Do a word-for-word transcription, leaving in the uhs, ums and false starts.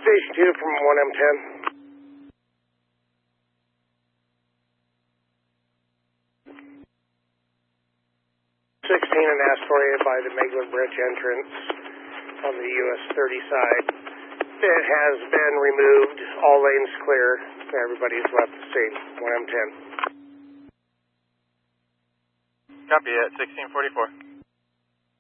Station two from one M ten. sixteen in Astoria by the Meglin Bridge entrance on the U S thirty side. It has been removed. All lanes clear. Everybody's left the scene. one M ten. Copy at sixteen forty-four.